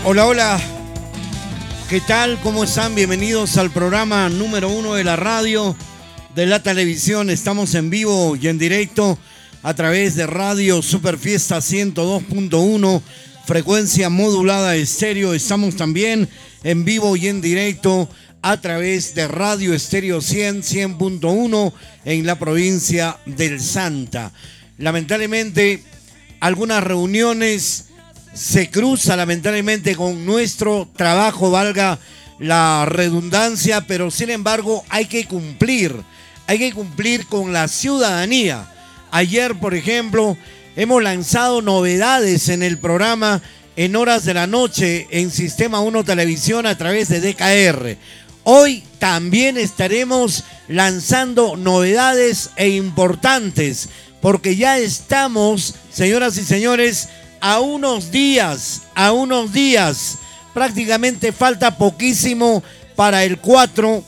Hola, hola. ¿Qué tal? ¿Cómo están? Bienvenidos al programa número 1 de la radio, de la televisión. Estamos en vivo y en directo a través de Radio Superfiesta 102.1, frecuencia modulada estéreo. Estamos también en vivo y en directo a través de Radio Estéreo 100.1 en la provincia del Santa. Lamentablemente, algunas reuniones se cruza lamentablemente con nuestro trabajo, valga la redundancia, pero sin embargo hay que cumplir con la ciudadanía. Ayer, por ejemplo, hemos lanzado novedades en el programa en horas de la noche en Sistema 1 Televisión a través de DKR. Hoy también estaremos lanzando novedades e importantes, porque ya estamos, señoras y señores, a unos días, prácticamente falta poquísimo para el 4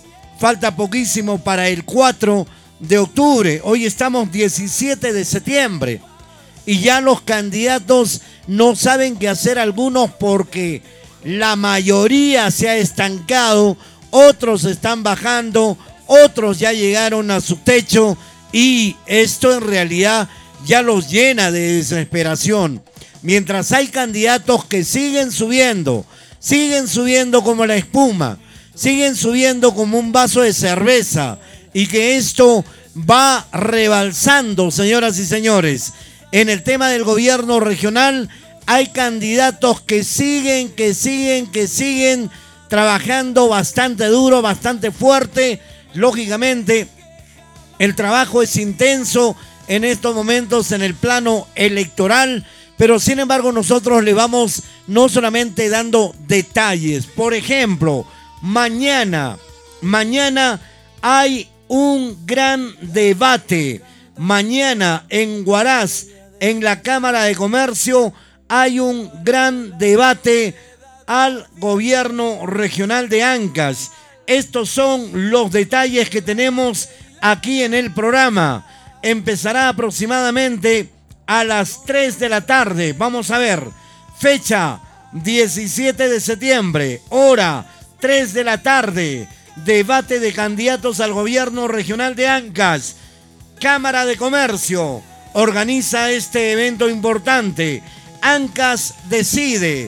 de octubre. Hoy estamos 17 de septiembre y ya los candidatos no saben qué hacer, algunos porque la mayoría se ha estancado, otros están bajando, otros ya llegaron a su techo y esto en realidad ya los llena de desesperación. Mientras hay candidatos que siguen subiendo como la espuma, siguen subiendo como un vaso de cerveza y que esto va rebalsando, señoras y señores. En el tema del gobierno regional hay candidatos que siguen trabajando bastante duro, bastante fuerte. Lógicamente, el trabajo es intenso en estos momentos en el plano electoral, pero sin embargo nosotros le vamos no solamente dando detalles. Por ejemplo, mañana hay un gran debate. Mañana en Huaraz, en la Cámara de Comercio, hay un gran debate al gobierno regional de Ancash. Estos son los detalles que tenemos aquí en el programa. Empezará aproximadamente a las 3 de la tarde. Vamos a ver, fecha 17 de septiembre, hora 3 de la tarde, debate de candidatos al gobierno regional de Ancash. Cámara de Comercio organiza este evento importante. Ancash Decide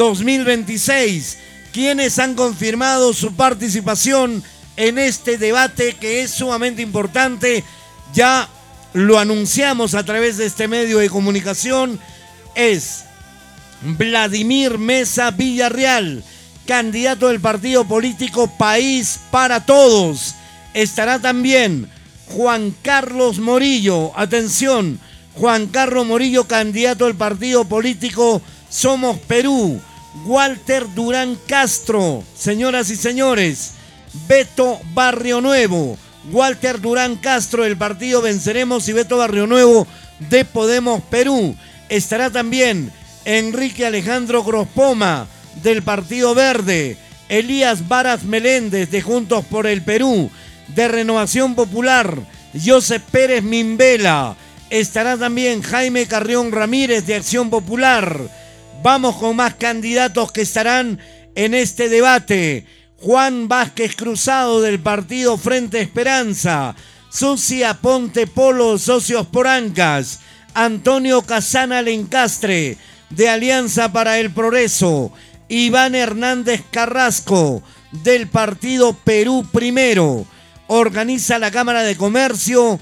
2026. Quienes han confirmado su participación en este debate que es sumamente importante, ya lo anunciamos a través de este medio de comunicación, es Vladimir Mesa Villarreal, candidato del partido político País para Todos. Estará también Juan Carlos Morillo, atención, Juan Carlos Morillo, candidato del partido político Somos Perú. Walter Durán Castro, señoras y señores, Beto Barrio Nuevo, Walter Durán Castro del partido Venceremos y Beto Barrio Nuevo de Podemos Perú. Estará también Enrique Alejandro Grospoma del Partido Verde, Elías Varas Meléndez de Juntos por el Perú, de Renovación Popular, Josep Pérez Mimbela. Estará también Jaime Carrión Ramírez de Acción Popular. Vamos con más candidatos que estarán en este debate. Juan Vázquez Cruzado del partido Frente Esperanza, Susi Aponte Polo, Socios por Ancash, Antonio Casana Lencastre de Alianza para el Progreso, Iván Hernández Carrasco del partido Perú Primero. Organiza la Cámara de Comercio,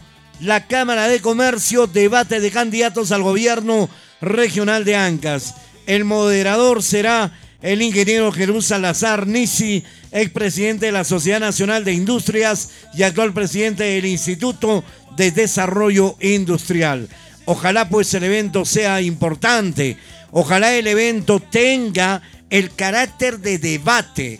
debate de candidatos al gobierno regional de Ancash. El moderador será el ingeniero Jesús Salazar Nisi, expresidente de la Sociedad Nacional de Industrias y actual presidente del Instituto de Desarrollo Industrial. Ojalá pues el evento sea importante, ojalá el evento tenga el carácter de debate,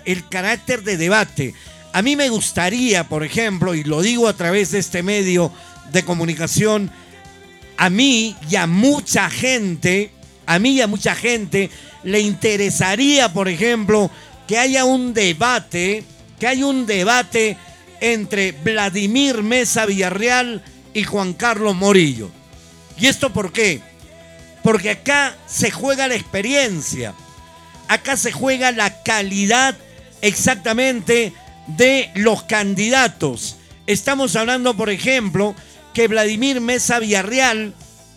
A mí me gustaría, por ejemplo, y lo digo a través de este medio de comunicación, a mí y a mucha gente le interesaría, por ejemplo, que haya un debate entre Vladimir Mesa Villarreal y Juan Carlos Morillo. ¿Y esto por qué? Porque acá se juega la experiencia. Acá se juega la calidad exactamente de los candidatos. Estamos hablando, por ejemplo, que Vladimir Meza Villarreal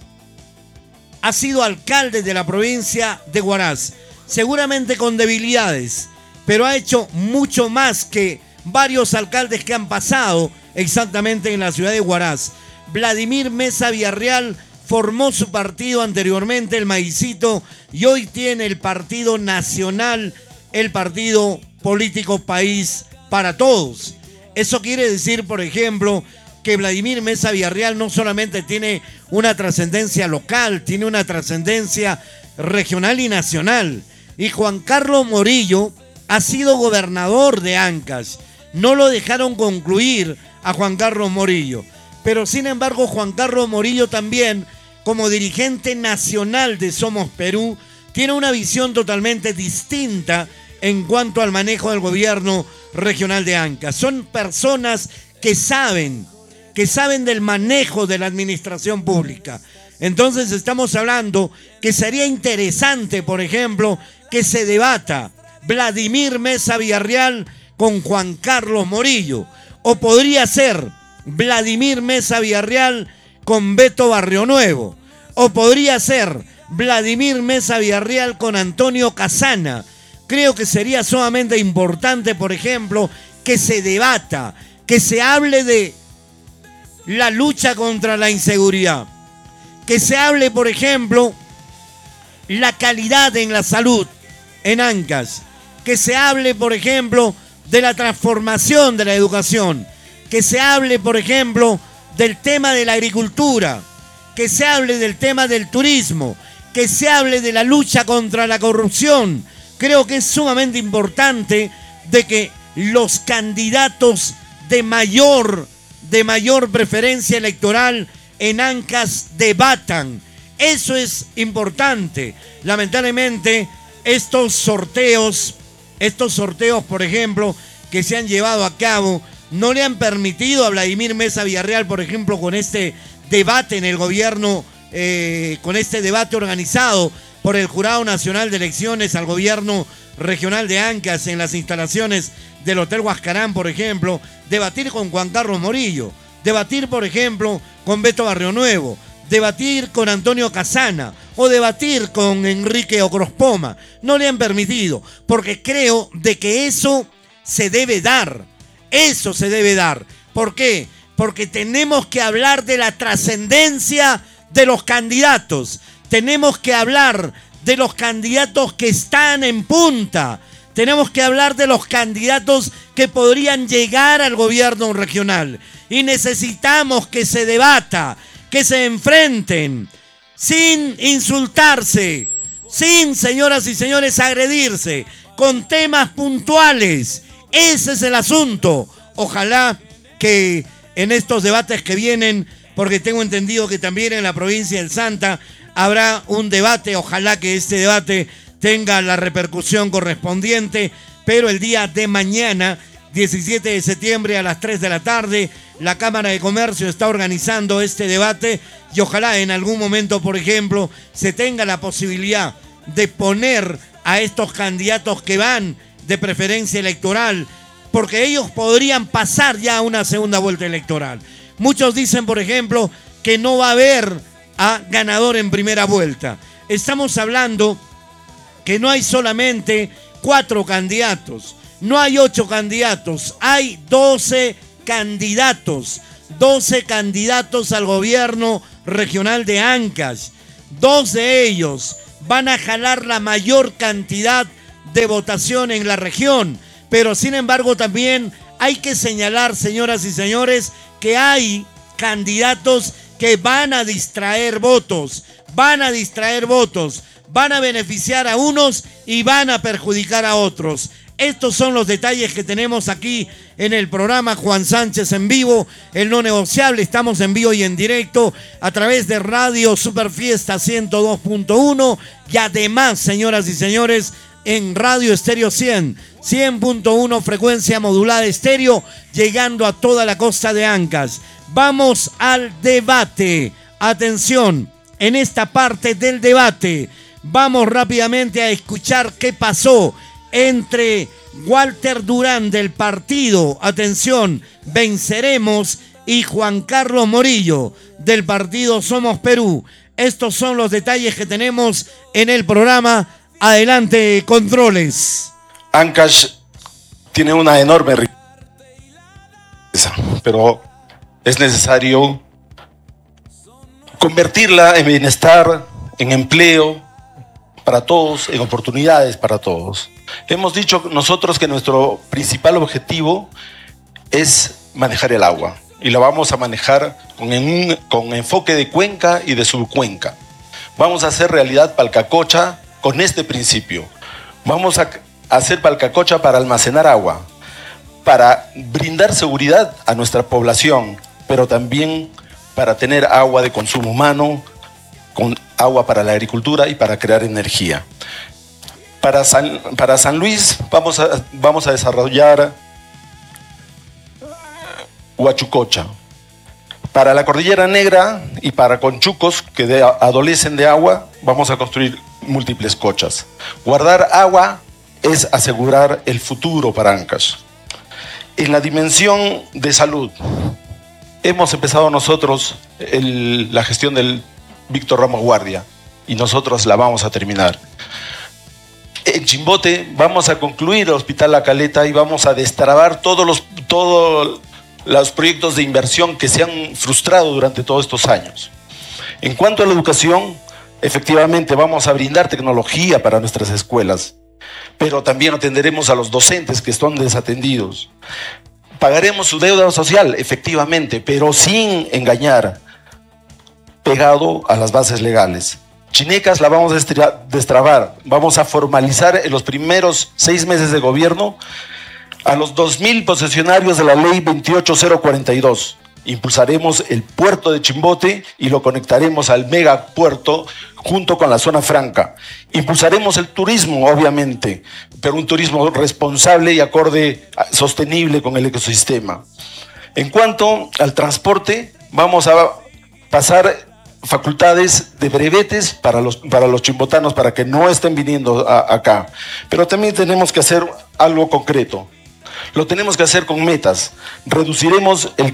ha sido alcalde de la provincia de Huaraz, seguramente con debilidades, pero ha hecho mucho más que varios alcaldes que han pasado exactamente en la ciudad de Huaraz. Vladimir Meza Villarreal formó su partido anteriormente, el Maicito, y hoy tiene el Partido Nacional, el partido político País para Todos. Eso quiere decir, por ejemplo, que Vladimir Meza Villarreal no solamente tiene una trascendencia local, tiene una trascendencia regional y nacional. Y Juan Carlos Morillo ha sido gobernador de Ancash. No lo dejaron concluir a Juan Carlos Morillo. Pero sin embargo, Juan Carlos Morillo también, como dirigente nacional de Somos Perú, tiene una visión totalmente distinta en cuanto al manejo del gobierno regional de Ancash. Son personas que saben del manejo de la administración pública. Entonces estamos hablando que sería interesante, por ejemplo, que se debata Vladimir Meza Villarreal con Juan Carlos Morillo, o podría ser Vladimir Meza Villarreal con Beto Barrionuevo, o podría ser Vladimir Meza Villarreal con Antonio Casana. Creo que sería sumamente importante, por ejemplo, que se debata, que se hable de la lucha contra la inseguridad, que se hable, por ejemplo, la calidad en la salud en Ancash, que se hable, por ejemplo, de la transformación de la educación, que se hable, por ejemplo, del tema de la agricultura, que se hable del tema del turismo, que se hable de la lucha contra la corrupción. Creo que es sumamente importante de que los candidatos de mayor preferencia electoral en Ancash debatan. Eso es importante. Lamentablemente, estos sorteos, por ejemplo, que se han llevado a cabo, no le han permitido a Vladimir Meza Villarreal, por ejemplo, con este debate en el gobierno, con este debate organizado por el Jurado Nacional de Elecciones al gobierno regional de Ancash en las instalaciones del Hotel Huascarán, por ejemplo, debatir con Juan Carlos Morillo, debatir, por ejemplo, con Beto Barrionuevo, debatir con Antonio Casana o debatir con Enrique Ocrospoma. No le han permitido, porque creo de que eso se debe dar. Eso se debe dar. ¿Por qué? Porque tenemos que hablar de la trascendencia de los candidatos. Tenemos que hablar de los candidatos que están en punta. Tenemos que hablar de los candidatos que podrían llegar al gobierno regional. Y necesitamos que se debata, que se enfrenten, sin insultarse, sin, señoras y señores, agredirse, con temas puntuales. Ese es el asunto. Ojalá que en estos debates que vienen, porque tengo entendido que también en la provincia del Santa habrá un debate, ojalá que este debate tenga la repercusión correspondiente, pero el día de mañana, 17 de septiembre a las 3 de la tarde, la Cámara de Comercio está organizando este debate y ojalá en algún momento, por ejemplo, se tenga la posibilidad de poner a estos candidatos que van de preferencia electoral, porque ellos podrían pasar ya a una segunda vuelta electoral. Muchos dicen, por ejemplo, que no va a haber a ganador en primera vuelta. Estamos hablando que no hay solamente 4 candidatos, no hay 8 candidatos, hay 12 candidatos, 12 candidatos al gobierno regional de Ancash. 2 de ellos van a jalar la mayor cantidad de votación en la región, pero sin embargo también hay que señalar, señoras y señores, que hay candidatos que van a distraer votos, van a beneficiar a unos y van a perjudicar a otros. Estos son los detalles que tenemos aquí en el programa Juan Sánchez en vivo, el no negociable. Estamos en vivo y en directo a través de Radio Superfiesta 102.1 y además, señoras y señores, en Radio Estéreo 100.1 frecuencia modulada estéreo, llegando a toda la costa de Ancash. Vamos al debate. Atención, en esta parte del debate, Vamos rápidamente a escuchar qué pasó entre Walter Durán del partido, atención, Venceremos, y Juan Carlos Morillo del partido Somos Perú. Estos son los detalles que tenemos en el programa. Adelante, controles. Ancash tiene una enorme riqueza, pero es necesario convertirla en bienestar, en empleo para todos, en oportunidades para todos. Hemos dicho nosotros que nuestro principal objetivo es manejar el agua, y la vamos a manejar con enfoque de cuenca y de subcuenca. Vamos a hacer realidad Palcacocha con este principio. Vamos a hacer Palcacocha para almacenar agua, para brindar seguridad a nuestra población, pero también para tener agua de consumo humano, con agua para la agricultura y para crear energía. Para San Luis vamos a desarrollar Huachucocha. Para la Cordillera Negra y para Conchucos, que adolecen de agua, vamos a construir múltiples cochas. Guardar agua es asegurar el futuro para Ancash. En la dimensión de salud, hemos empezado nosotros la gestión del Víctor Ramos Guardia, y nosotros la vamos a terminar. En Chimbote vamos a concluir el Hospital La Caleta y vamos a destrabar todos los proyectos de inversión que se han frustrado durante todos estos años. En cuanto a la educación, efectivamente vamos a brindar tecnología para nuestras escuelas, pero también atenderemos a los docentes que están desatendidos. Pagaremos su deuda social, efectivamente, pero sin engañar, pegado a las bases legales. Chinecas la vamos a destrabar, vamos a formalizar en los primeros 6 meses de gobierno a los 2,000 posesionarios de la ley 28042. Impulsaremos el puerto de Chimbote y lo conectaremos al megapuerto junto con la zona franca. Impulsaremos el turismo, obviamente, pero un turismo responsable y acorde, sostenible con el ecosistema. En cuanto al transporte, vamos a pasar facultades de brevetes para los chimbotanos, para que no estén viniendo acá. Pero también tenemos que hacer algo concreto. Lo tenemos que hacer con metas. Reduciremos el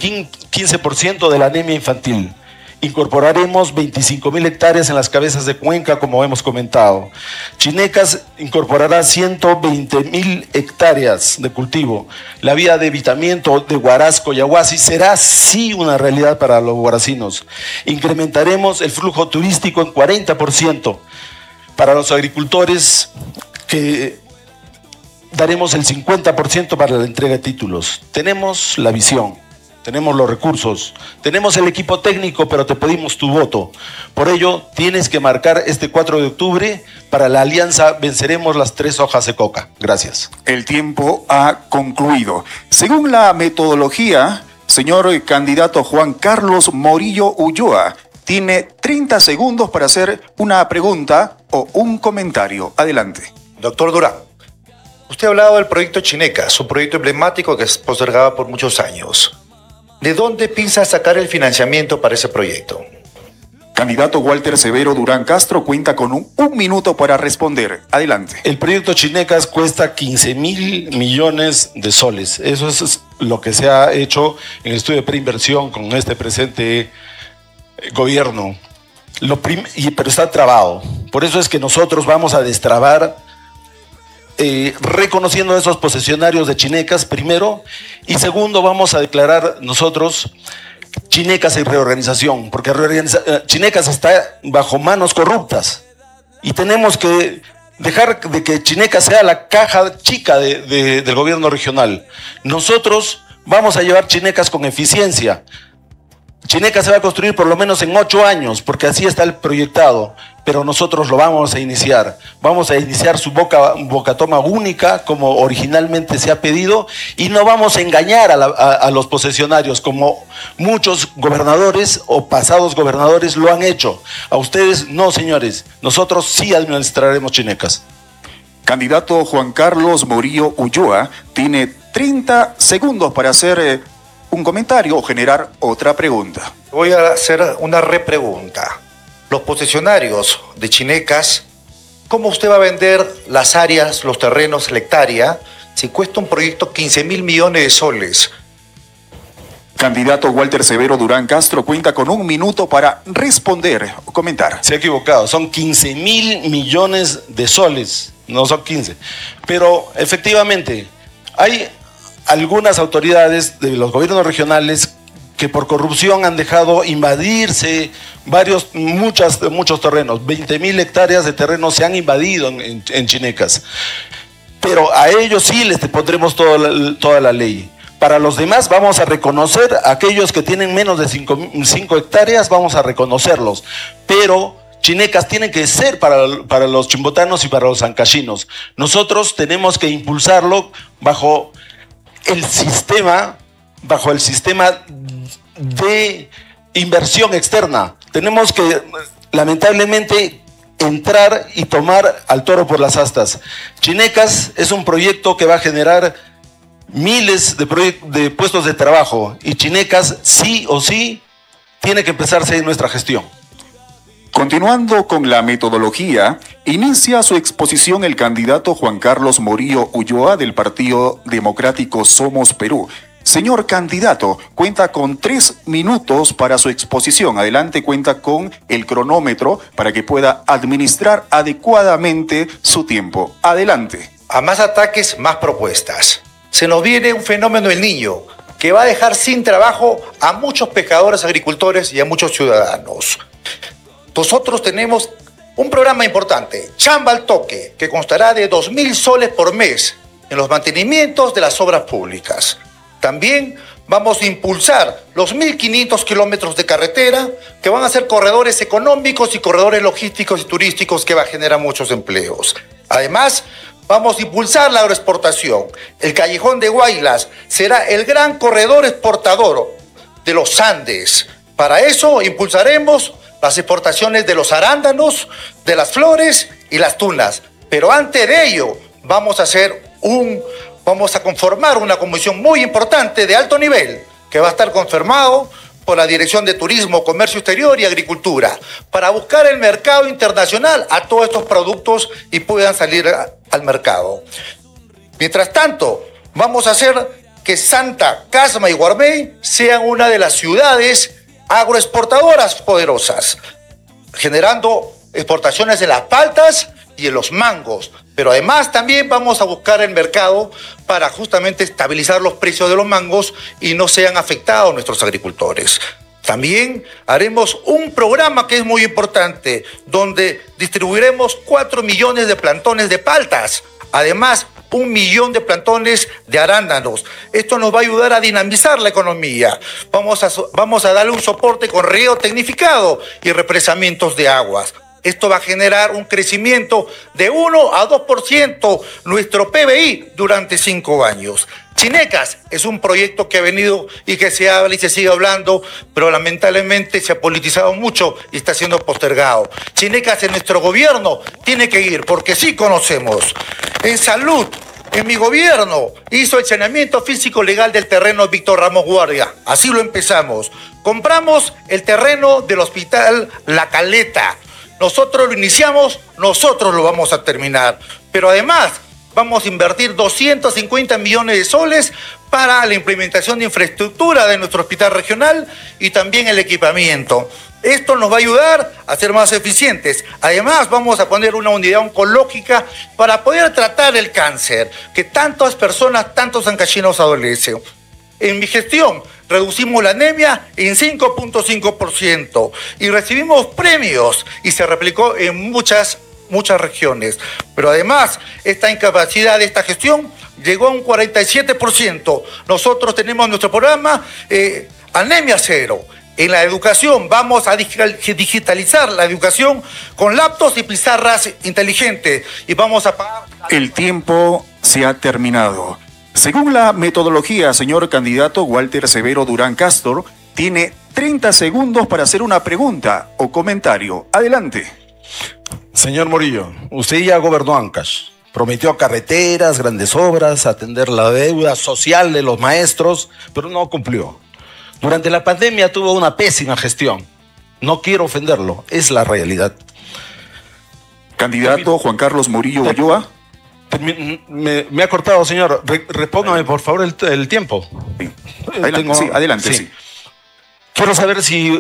15% de la anemia infantil. Incorporaremos 25,000 hectáreas en las cabezas de cuenca, como hemos comentado. Chinecas incorporará 120,000 hectáreas de cultivo. La vía de evitamiento de Huarasco y Aguasi será sí una realidad para los huaracinos. Incrementaremos el flujo turístico en 40%. Para los agricultores, que daremos el 50% para la entrega de títulos. Tenemos la visión, tenemos los recursos, tenemos el equipo técnico, pero te pedimos tu voto. Por ello, tienes que marcar este 4 de octubre para la alianza Venceremos las 3 hojas de coca. Gracias. El tiempo ha concluido. Según la metodología, señor candidato Juan Carlos Morillo Ulloa, tiene 30 segundos para hacer una pregunta o un comentario. Adelante. Doctor Durán, usted ha hablado del proyecto Chinecas, un proyecto emblemático que es postergado por muchos años. ¿De dónde piensa sacar el financiamiento para ese proyecto? Candidato Walter Severo Durán Castro cuenta con un minuto para responder. Adelante. El proyecto Chinecas cuesta 15,000 millones de soles. Eso es lo que se ha hecho en el estudio de preinversión con este presente gobierno. Pero está trabado. Por eso es que nosotros vamos a destrabar, reconociendo a esos posesionarios de Chinecas, primero, y segundo, vamos a declarar nosotros Chinecas en reorganización, porque Chinecas está bajo manos corruptas y tenemos que dejar de que Chinecas sea la caja chica del gobierno regional. Nosotros vamos a llevar Chinecas con eficiencia. Chinecas se va a construir por lo menos en 8 años, porque así está el proyectado, pero nosotros lo vamos a iniciar. Vamos a iniciar su bocatoma única, como originalmente se ha pedido, y no vamos a engañar a los posesionarios, como muchos gobernadores o pasados gobernadores lo han hecho. A ustedes no, señores. Nosotros sí administraremos Chinecas. Candidato Juan Carlos Morillo Ulloa tiene 30 segundos para hacer un comentario o generar otra pregunta. Voy a hacer una repregunta. Los posesionarios de Chinecas ¿cómo usted va a vender las áreas, los terrenos, la hectárea, si cuesta un proyecto 15.000 millones de soles? Candidato Walter Severo Durán Castro cuenta con 1 minuto para responder o comentar. Se ha equivocado, son 15.000 millones de soles, no son 15. Pero efectivamente, hay algunas autoridades de los gobiernos regionales que por corrupción han dejado invadirse muchos terrenos. 20.000 hectáreas de terreno se han invadido en Chinecas. Pero a ellos sí les pondremos toda la ley. Para los demás vamos a reconocer a aquellos que tienen menos de 5 hectáreas, vamos a reconocerlos. Pero Chinecas tienen que ser para los chimbotanos y para los ancachinos. Nosotros tenemos que impulsarlo bajo el sistema de inversión externa. Tenemos que, lamentablemente, entrar y tomar al toro por las astas. Chinecas es un proyecto que va a generar miles de puestos de trabajo y Chinecas sí o sí tiene que empezarse en nuestra gestión. Continuando con la metodología, inicia su exposición el candidato Juan Carlos Morillo Ulloa del Partido Democrático Somos Perú. Señor candidato, cuenta con 3 minutos para su exposición. Adelante, cuenta con el cronómetro para que pueda administrar adecuadamente su tiempo. Adelante. A más ataques, más propuestas. Se nos viene un fenómeno del Niño que va a dejar sin trabajo a muchos pescadores, agricultores y a muchos ciudadanos. Nosotros tenemos un programa importante, Chamba al Toque, que constará de 2.000 soles por mes en los mantenimientos de las obras públicas. También vamos a impulsar los 1.500 kilómetros de carretera que van a ser corredores económicos y corredores logísticos y turísticos que va a generar muchos empleos. Además, vamos a impulsar la agroexportación. El Callejón de Huaylas será el gran corredor exportador de los Andes. Para eso impulsaremos las exportaciones de los arándanos, de las flores y las tunas. Pero antes de ello, vamos a conformar una comisión muy importante de alto nivel que va a estar conformado por la Dirección de Turismo, Comercio Exterior y Agricultura para buscar el mercado internacional a todos estos productos y puedan salir al mercado. Mientras tanto, vamos a hacer que Santa, Casma y Guarmey sean una de las ciudades agroexportadoras poderosas, generando exportaciones en las paltas y en los mangos. Pero además también vamos a buscar el mercado para justamente estabilizar los precios de los mangos y no sean afectados nuestros agricultores. También haremos un programa que es muy importante, donde distribuiremos 4 millones de plantones de paltas. Además, 1 millón de plantones de arándanos. Esto nos va a ayudar a dinamizar la economía. Vamos a darle un soporte con riego tecnificado y represamientos de aguas. Esto va a generar un crecimiento de 1 a 2% nuestro PBI durante 5 años. Chinecas es un proyecto que ha venido y que se habla y se sigue hablando, pero lamentablemente se ha politizado mucho y está siendo postergado. Chinecas en nuestro gobierno tiene que ir, porque sí conocemos. En salud, en mi gobierno hizo el saneamiento físico legal del terreno Víctor Ramos Guardia. Así lo empezamos. Compramos el terreno del hospital La Caleta. Nosotros lo iniciamos, nosotros lo vamos a terminar. Pero además vamos a invertir 250 millones de soles para la implementación de infraestructura de nuestro hospital regional y también el equipamiento. Esto nos va a ayudar a ser más eficientes. Además, vamos a poner una unidad oncológica para poder tratar el cáncer, que tantas personas, tantos ancachinos adolecen. En mi gestión reducimos la anemia en 5.5% y recibimos premios y se replicó en muchas regiones. Pero además, esta incapacidad de esta gestión llegó a un 47%. Nosotros tenemos nuestro programa Anemia Cero. En la educación vamos a digitalizar la educación con laptops y pizarras inteligentes y vamos a pagar... El tiempo se ha terminado. Según la metodología, señor candidato Walter Severo Durán Castro, tiene 30 segundos para hacer una pregunta o comentario. Adelante. Señor Morillo, usted ya gobernó Ancash. Prometió carreteras, grandes obras, atender la deuda social de los maestros, pero no cumplió. Durante la pandemia tuvo una pésima gestión. No quiero ofenderlo, es la realidad. Candidato Juan Carlos Morillo Ulloa. Me ha cortado, señor. Repóngame, por favor, el tiempo. Sí. Adelante, sí, adelante, sí. Quiero saber si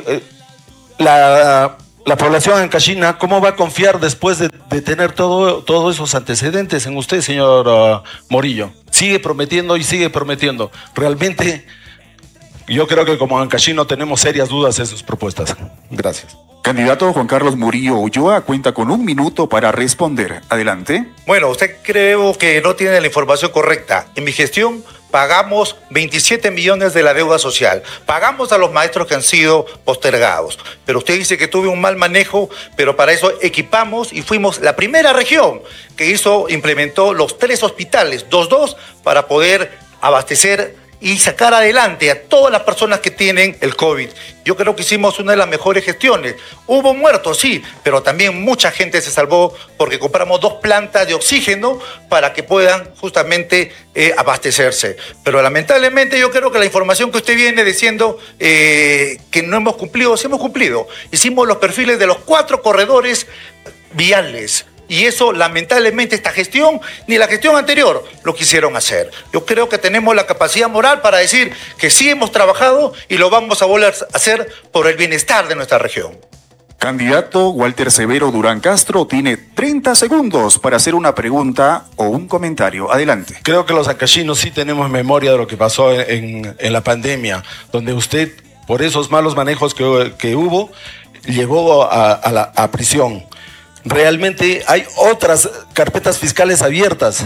la población ancashina, ¿cómo va a confiar después de tener todos esos antecedentes en usted, señor Morillo? Sigue prometiendo y sigue prometiendo. Realmente, yo creo que como ancashino tenemos serias dudas en sus propuestas. Gracias. Candidato Juan Carlos Morillo Ulloa cuenta con 1 minuto para responder. Adelante. Bueno, usted creo que no tiene la información correcta. En mi gestión pagamos 27 millones de la deuda social. Pagamos a los maestros que han sido postergados. Pero usted dice que tuve un mal manejo, pero para eso equipamos y fuimos la primera región que implementó los 3 hospitales, 2 para poder abastecer y sacar adelante a todas las personas que tienen el COVID. Yo creo que hicimos una de las mejores gestiones. Hubo muertos, sí, pero también mucha gente se salvó porque compramos 2 plantas de oxígeno para que puedan justamente abastecerse. Pero lamentablemente yo creo que la información que usted viene diciendo que no hemos cumplido, sí hemos cumplido. Hicimos los perfiles de los 4 corredores viales. Y eso, lamentablemente, esta gestión, ni la gestión anterior, lo quisieron hacer. Yo creo que tenemos la capacidad moral para decir que sí hemos trabajado y lo vamos a volver a hacer por el bienestar de nuestra región. Candidato Walter Severo Durán Castro tiene 30 segundos para hacer una pregunta o un comentario. Adelante. Creo que los ancashinos sí tenemos memoria de lo que pasó en la pandemia, donde usted, por esos malos manejos que hubo, llegó a prisión. Realmente hay otras carpetas fiscales abiertas,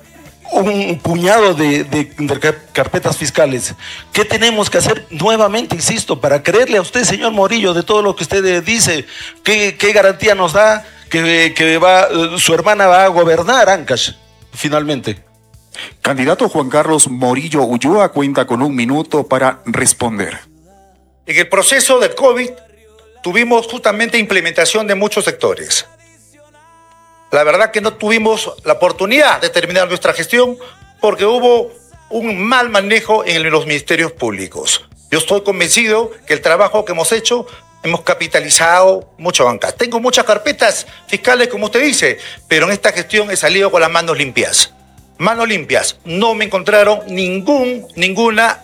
un puñado de carpetas fiscales. ¿Qué tenemos que hacer nuevamente, insisto, para creerle a usted, señor Morillo, de todo lo que usted dice? ¿Qué garantía nos da que su hermana va a gobernar Ancash finalmente? Candidato Juan Carlos Morillo Ulloa cuenta con 1 minuto para responder. En el proceso del COVID tuvimos justamente implementación de muchos sectores. La verdad que no tuvimos la oportunidad de terminar nuestra gestión porque hubo un mal manejo en los ministerios públicos. Yo estoy convencido que el trabajo que hemos hecho, hemos capitalizado mucha banca. Tengo muchas carpetas fiscales, como usted dice, pero en esta gestión he salido con las manos limpias. Manos limpias. No me encontraron ninguna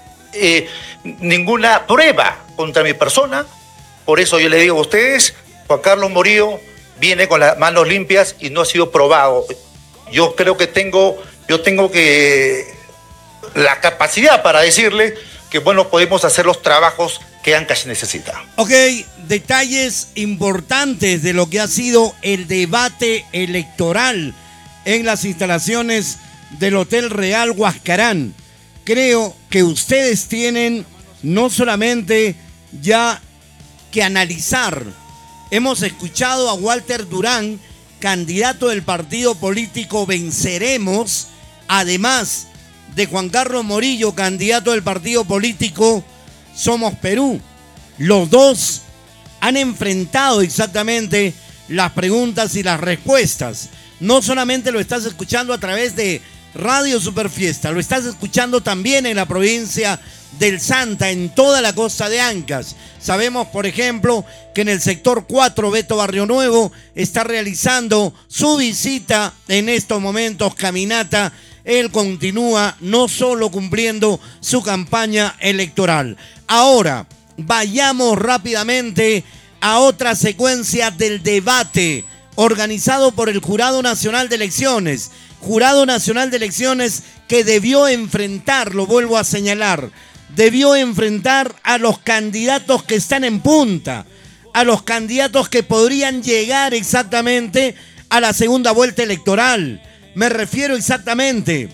prueba contra mi persona. Por eso yo le digo a ustedes, Juan Carlos Morillo viene con las manos limpias y no ha sido probado. Yo creo que tengo la capacidad para decirle que, bueno, podemos hacer los trabajos que Ancash necesita. Ok, detalles importantes de lo que ha sido el debate electoral en las instalaciones del Hotel Real Huascarán. Creo que ustedes tienen no solamente ya que analizar. Hemos escuchado a Walter Durán, candidato del partido político Venceremos, además de Juan Carlos Morillo, candidato del partido político Somos Perú. Los dos han enfrentado exactamente las preguntas y las respuestas. No solamente lo estás escuchando a través de Radio Superfiesta, lo estás escuchando también en la provincia del Santa, en toda la costa de Ancash. Sabemos, por ejemplo, que en el sector 4, Beto Barrio Nuevo está realizando su visita en estos momentos, caminata. Él continúa no solo cumpliendo su campaña electoral. Ahora, vayamos rápidamente a otra secuencia del debate organizado por el Jurado Nacional de Elecciones. Jurado Nacional de Elecciones que debió enfrentar, lo vuelvo a señalar, debió enfrentar a los candidatos que están en punta, a los candidatos que podrían llegar exactamente a la segunda vuelta electoral. Me refiero exactamente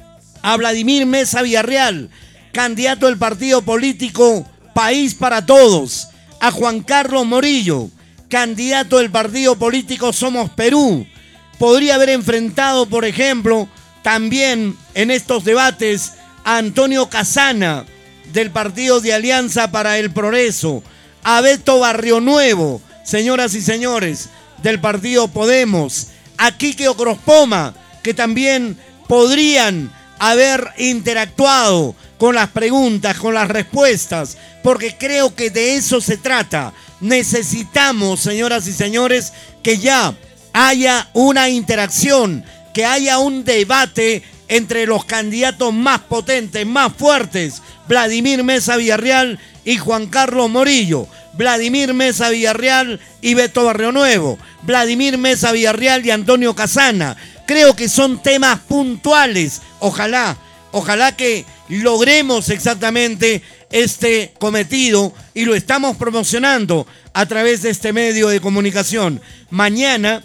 a Vladimir Meza Villarreal, candidato del partido político País para Todos, a Juan Carlos Morillo, candidato del partido político Somos Perú. Podría haber enfrentado, por ejemplo, también en estos debates a Antonio Casana, del partido de Alianza para el Progreso, a Beto Barrio Nuevo, señoras y señores, del partido Podemos, a Quique Ocrospoma, que también podrían haber interactuado con las preguntas, con las respuestas, porque creo que de eso se trata. Necesitamos, señoras y señores, que ya haya una interacción, que haya un debate entre los candidatos más potentes, más fuertes, Vladimir Meza Villarreal y Juan Carlos Morillo, Vladimir Meza Villarreal y Beto Barrionuevo, Vladimir Meza Villarreal y Antonio Casana. Creo que son temas puntuales. Ojalá que logremos exactamente este cometido y lo estamos promocionando a través de este medio de comunicación. Mañana,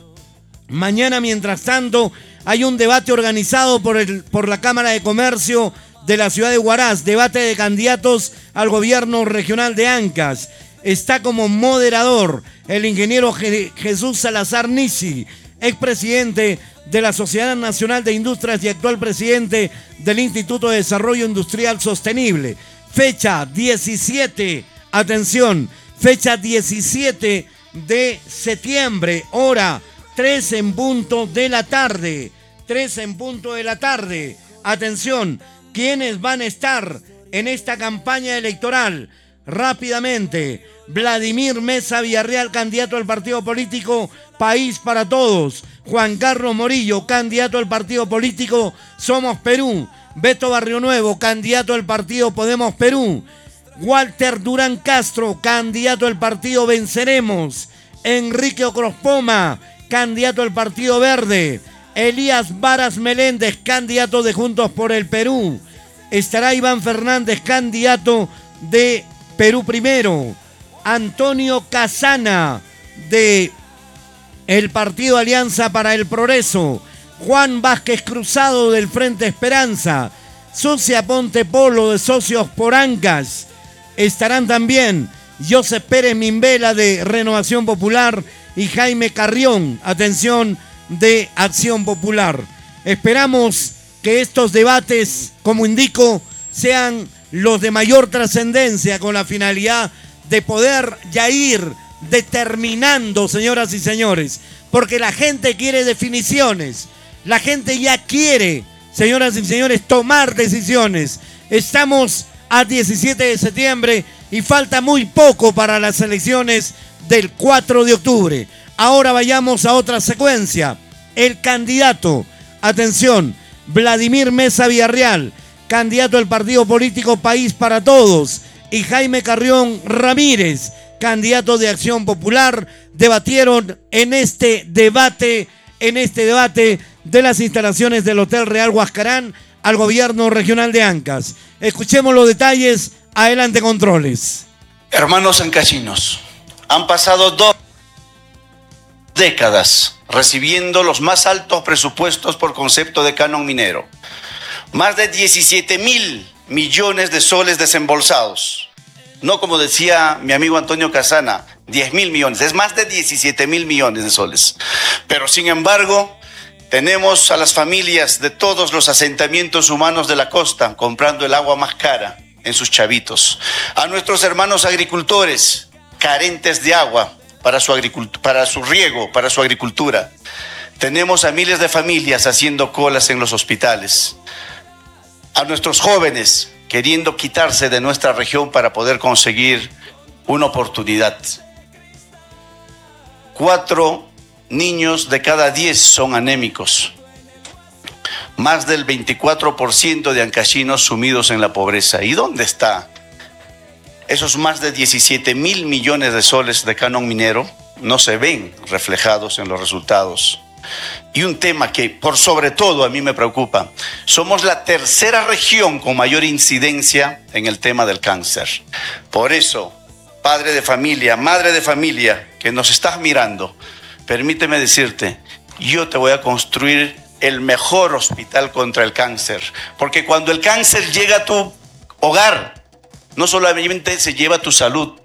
mientras tanto, hay un debate organizado por la Cámara de Comercio de la ciudad de Huaraz, debate de candidatos al gobierno regional de Ancash. Está como moderador el ingeniero Jesús Salazar Nisi, expresidente de la Sociedad Nacional de Industrias y actual presidente del Instituto de Desarrollo Industrial Sostenible. Fecha 17, atención, fecha 17 de septiembre, hora 3 en punto de la tarde. 3 en punto de la tarde. Atención, ¿quiénes van a estar en esta campaña electoral? Rápidamente, Vladimir Meza Villarreal, candidato al partido político País para Todos. Juan Carlos Morillo, candidato al partido político Somos Perú. Beto Barrionuevo, candidato al partido Podemos Perú. Walter Durán Castro, candidato al partido Venceremos. Enrique Ocrospoma, candidato al partido Verde. Elías Varas Meléndez, candidato de Juntos por el Perú. Estará Iván Fernández, candidato de Perú Primero. Antonio Casana, de el partido Alianza para el Progreso. Juan Vázquez Cruzado, del Frente Esperanza. Sucia Ponte Polo, de Socios por Ancash. Estarán también Joseph Pérez Mimbela, de Renovación Popular, y Jaime Carrión, atención, de Acción Popular. Esperamos que estos debates, como indico, sean los de mayor trascendencia, con la finalidad de poder ya ir determinando, señoras y señores, porque la gente quiere definiciones, la gente ya quiere, señoras y señores, tomar decisiones. Estamos a 17 de septiembre y falta muy poco para las elecciones del 4 de octubre. Ahora vayamos a otra secuencia. El candidato, atención, Vladimir Meza Villarreal, candidato al partido político País para Todos, y Jaime Carrión Ramírez, candidato de Acción Popular, debatieron en este debate de las instalaciones del Hotel Real Huascarán al gobierno regional de Ancash. Escuchemos los detalles. Adelante, controles. Hermanos ancashinos, han pasado 2 décadas recibiendo los más altos presupuestos por concepto de canon minero. Más de 17.000 millones de soles desembolsados. No como decía mi amigo Antonio Casana, 10.000 millones. Es más de 17.000 millones de soles. Pero sin embargo, tenemos a las familias de todos los asentamientos humanos de la costa comprando el agua más cara en sus chavitos. A nuestros hermanos agricultores carentes de agua para su riego, para su agricultura. Tenemos a miles de familias haciendo colas en los hospitales. A nuestros jóvenes queriendo quitarse de nuestra región para poder conseguir una oportunidad. 4 niños de cada 10 son anémicos. Más del 24% de ancashinos sumidos en la pobreza. ¿Y dónde está? Esos más de 17.000 millones de soles de canon minero no se ven reflejados en los resultados. Y un tema que por sobre todo a mí me preocupa, somos la tercera región con mayor incidencia en el tema del cáncer. Por eso, padre de familia, madre de familia que nos estás mirando, permíteme decirte, yo te voy a construir el mejor hospital contra el cáncer, porque cuando el cáncer llega a tu hogar, no solamente se lleva tu salud,